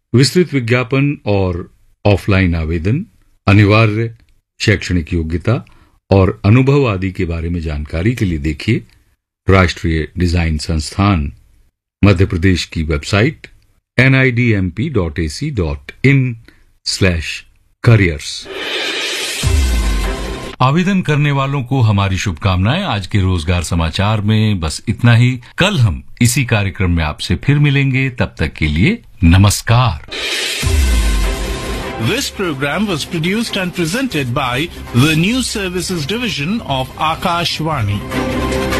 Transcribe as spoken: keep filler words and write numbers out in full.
विस्तृत विज्ञापन और ऑफलाइन आवेदन, अनिवार्य शैक्षणिक योग्यता और अनुभव आदि के बारे में जानकारी के लिए देखिए राष्ट्रीय डिजाइन संस्थान मध्य प्रदेश की website N I D M P dot A C dot in slash careers. आवेदन करने वालों को हमारी शुभकामनाएं। आज के रोजगार समाचार में बस इतना ही। कल हम इसी कार्यक्रम में आपसे फिर मिलेंगे, तब तक के लिए नमस्कार। This program was produced and presented by the News Services Division of Akashvani.